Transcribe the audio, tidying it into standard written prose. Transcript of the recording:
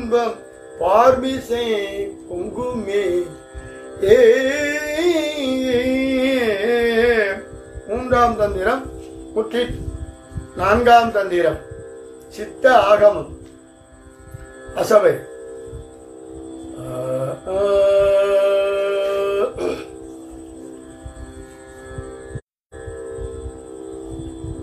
இன்பம் பார்மிசை பொங்குமே. மூன்றாம் தந்திரம் முற்றி. நான்காம் தந்திரம் சித்த ஆகமம் அசவை.